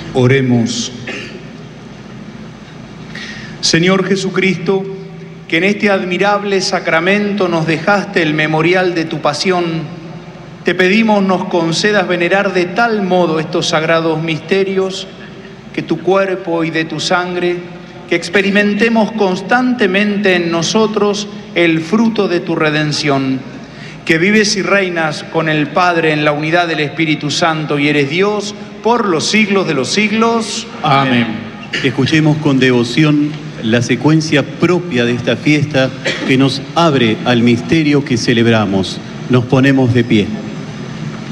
Oremos. Señor Jesucristo, que en este admirable sacramento nos dejaste el memorial de tu pasión, te pedimos nos concedas venerar de tal modo estos sagrados misterios, que tu cuerpo y de tu sangre, que experimentemos constantemente en nosotros el fruto de tu redención, que vives y reinas con el Padre en la unidad del Espíritu Santo y eres Dios por los siglos de los siglos. Amén. Escuchemos con devoción la secuencia propia de esta fiesta que nos abre al misterio que celebramos. Nos ponemos de pie.